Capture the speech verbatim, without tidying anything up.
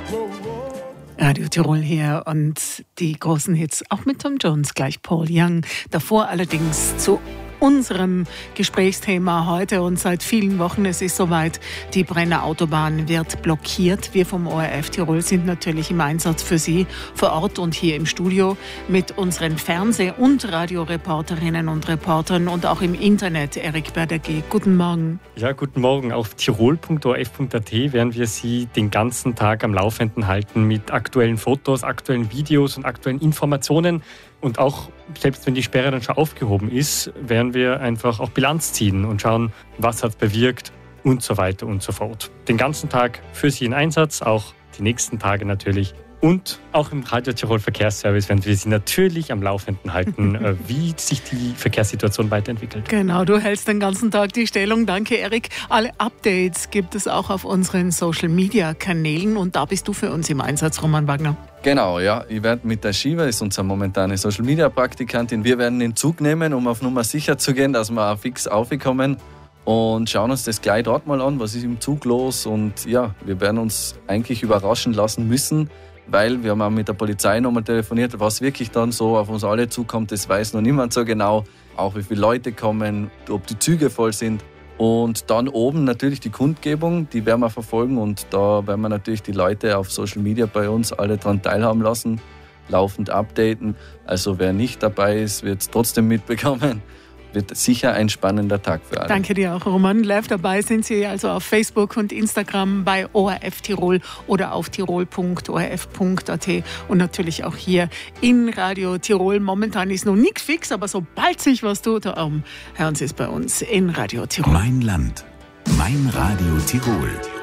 Radio Tirol hier und die großen Hits auch mit Tom Jones, gleich Paul Young. Davor allerdings zu unserem Gesprächsthema heute und seit vielen Wochen. Es ist soweit, die Brenner Autobahn wird blockiert. Wir vom O R F Tirol sind natürlich im Einsatz für Sie vor Ort und hier im Studio mit unseren Fernseh- und Radioreporterinnen und Reportern und auch im Internet. Erik Berderge, guten Morgen. Ja, guten Morgen. Auf tirol punkt o r f punkt a t werden wir Sie den ganzen Tag am Laufenden halten mit aktuellen Fotos, aktuellen Videos und aktuellen Informationen. Und auch, selbst wenn die Sperre dann schon aufgehoben ist, werden wir einfach auch Bilanz ziehen und schauen, was hat es bewirkt und so weiter und so fort. Den ganzen Tag für Sie in Einsatz, auch die nächsten Tage natürlich. Und auch im Radio Tirol Verkehrsservice werden wir Sie natürlich am Laufenden halten, wie sich die Verkehrssituation weiterentwickelt. Genau, du hältst den ganzen Tag die Stellung. Danke, Erik. Alle Updates gibt es auch auf unseren Social-Media-Kanälen und da bist du für uns im Einsatz, Roman Wagner. Genau, ja. Ich werde mit der Shiva, ist unsere momentane Social-Media-Praktikantin, wir werden den Zug nehmen, um auf Nummer sicher zu gehen, dass wir auch fix aufkommen und schauen uns das gleich dort mal an, was ist im Zug los. Und ja, wir werden uns eigentlich überraschen lassen müssen, weil wir haben auch mit der Polizei nochmal telefoniert, was wirklich dann so auf uns alle zukommt, das weiß noch niemand so genau. Auch wie viele Leute kommen, ob die Züge voll sind. Und dann oben natürlich die Kundgebung, die werden wir verfolgen und da werden wir natürlich die Leute auf Social Media bei uns alle daran teilhaben lassen, laufend updaten. Also wer nicht dabei ist, wird es trotzdem mitbekommen. Wird sicher ein spannender Tag für alle. Danke dir auch, Roman. Live dabei sind Sie also auf Facebook und Instagram bei O R F Tirol oder auf tirol punkt o r f punkt a t und natürlich auch hier in Radio Tirol. Momentan ist noch nichts fix, aber sobald sich was tut, hören Sie es bei uns in Radio Tirol. Mein Land, mein Radio Tirol.